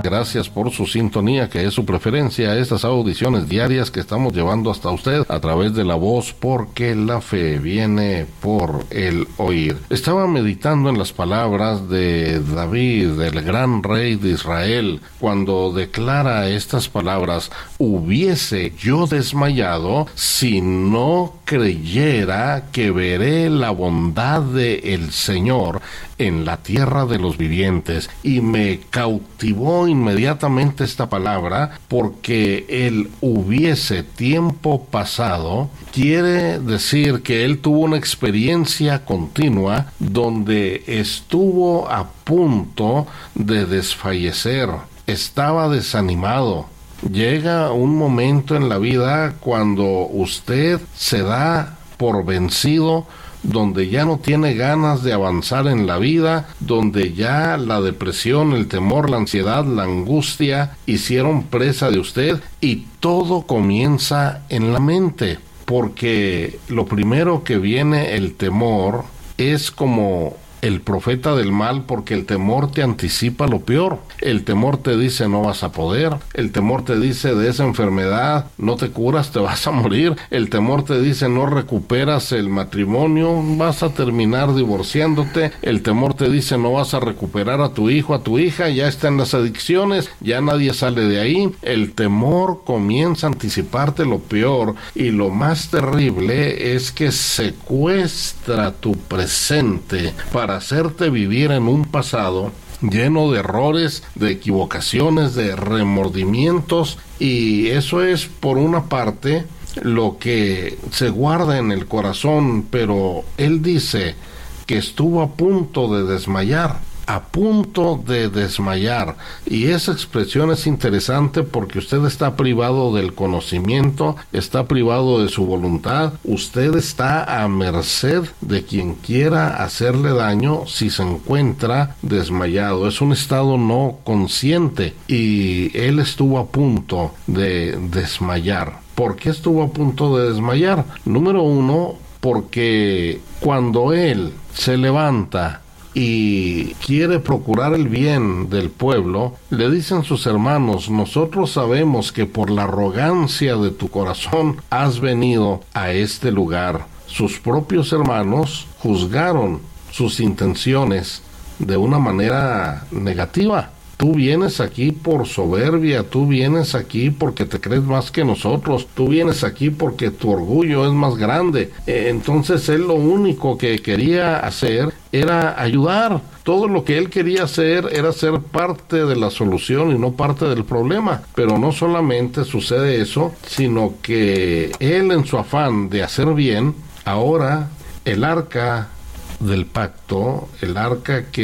Gracias por su sintonía, que es su preferencia a estas audiciones diarias que estamos llevando hasta usted a través de la voz, porque la fe viene por el oír. Estaba meditando en las palabras de David, el gran rey de Israel, cuando declara estas palabras: hubiese yo desmayado si no creyera que veré la bondad del Señor en la tierra de los vivientes. Y me cautivó inmediatamente esta palabra, porque el hubiese, tiempo pasado, quiere decir que él tuvo una experiencia continua donde estuvo a punto de desfallecer, estaba desanimado. Llega un momento en la vida cuando usted se da por vencido, donde ya no tiene ganas de avanzar en la vida, donde ya la depresión, el temor, la ansiedad, la angustia hicieron presa de usted, y todo comienza en la mente, porque lo primero que viene, el temor, es como el profeta del mal, porque el temor te anticipa lo peor. El temor te dice: no vas a poder. El temor te dice: de esa enfermedad no te curas, te vas a morir. El temor te dice: no recuperas el matrimonio, vas a terminar divorciándote. El temor te dice: no vas a recuperar a tu hijo, a tu hija, ya está en las adicciones, ya nadie sale de ahí. El temor comienza a anticiparte lo peor, y lo más terrible es que secuestra tu presente para hacerte vivir en un pasado lleno de errores, de equivocaciones, de remordimientos. Y eso es, por una parte, lo que se guarda en el corazón. Pero él dice que estuvo a punto de desmayar. A punto de desmayar. Y esa expresión es interesante, porque usted está privado del conocimiento, está privado de su voluntad, usted está a merced de quien quiera hacerle daño si se encuentra desmayado. Es un estado no consciente, y él estuvo a punto de desmayar. ¿Por qué estuvo a punto de desmayar? Número uno, porque cuando él se levanta y quiere procurar el bien del pueblo, le dicen sus hermanos: nosotros sabemos que por la arrogancia de tu corazón has venido a este lugar. Sus propios hermanos juzgaron sus intenciones de una manera negativa. Tú vienes aquí por soberbia, tú vienes aquí porque te crees más que nosotros, tú vienes aquí porque tu orgullo es más grande. Entonces él lo único que quería hacer era ayudar. Todo lo que él quería hacer era ser parte de la solución y no parte del problema. Pero no solamente sucede eso, sino que él, en su afán de hacer bien, ahora el arca del pacto, el arca que